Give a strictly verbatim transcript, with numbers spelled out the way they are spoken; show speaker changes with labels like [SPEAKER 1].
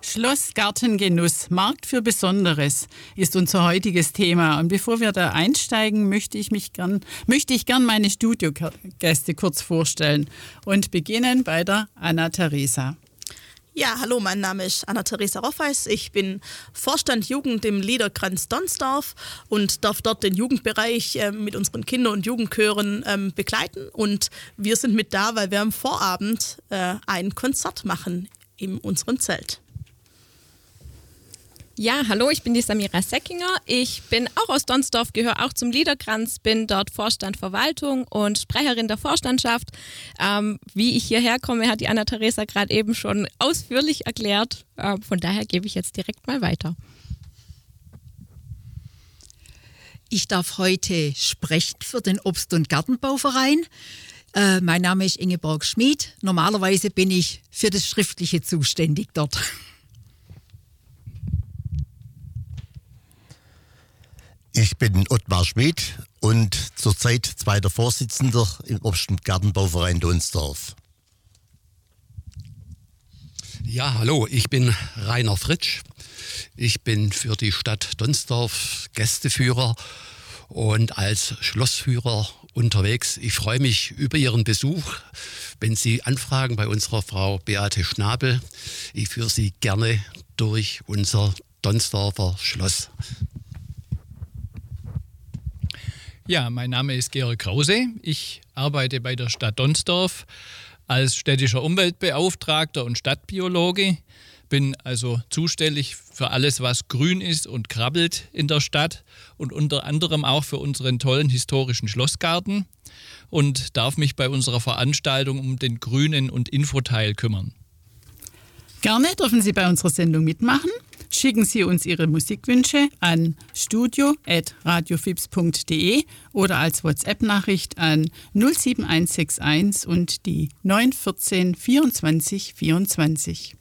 [SPEAKER 1] Schlossgartengenuss, Markt für Besonderes ist unser heutiges Thema. Und bevor wir da einsteigen, möchte ich mich gern, möchte ich gern meine Studiogäste kurz vorstellen und beginnen bei der Anna-Theresa.
[SPEAKER 2] Ja, hallo, mein Name ist Anna-Theresa Roffeis. Ich bin Vorstand Jugend im Liederkranz Donsdorf und darf dort den Jugendbereich äh, mit unseren Kinder- und Jugendchören ähm, begleiten. Und wir sind mit da, weil wir am Vorabend äh, ein Konzert machen in unserem Zelt.
[SPEAKER 3] Ja, hallo, ich bin die Samira Seckinger. Ich bin auch aus Donsdorf, gehöre auch zum Liederkranz, bin dort Vorstand Verwaltung und Sprecherin der Vorstandschaft. Ähm, wie ich hierher komme, hat die Anna-Theresa gerade eben schon ausführlich erklärt. Ähm, von daher gebe ich jetzt direkt mal weiter.
[SPEAKER 4] Ich darf heute sprechen für den Obst- und Gartenbauverein. Äh, mein Name ist Ingeborg Schmid. Normalerweise bin ich für das Schriftliche zuständig dort.
[SPEAKER 5] Ich bin Ottmar Schmid und zurzeit zweiter Vorsitzender im Obst- und Gartenbauverein Donsdorf.
[SPEAKER 6] Ja, hallo, ich bin Rainer Fritsch. Ich bin für die Stadt Donsdorf Gästeführer und als Schlossführer unterwegs. Ich freue mich über Ihren Besuch. Wenn Sie anfragen bei unserer Frau Beate Schnabel, ich führe Sie gerne durch unser Donsdorfer Schloss.
[SPEAKER 7] Ja, mein Name ist Georg Krause. Ich arbeite bei der Stadt Donsdorf als städtischer Umweltbeauftragter und Stadtbiologe. Bin also zuständig für alles, was grün ist und krabbelt in der Stadt und unter anderem auch für unseren tollen historischen Schlossgarten und darf mich bei unserer Veranstaltung um den grünen und Infoteil kümmern.
[SPEAKER 1] Gerne dürfen Sie bei unserer Sendung mitmachen. Schicken Sie uns Ihre Musikwünsche an studio at radiofibs punkt de oder als WhatsApp-Nachricht an null sieben eins sechs eins und die neun erzähl vierundzwanzig vierundzwanzig.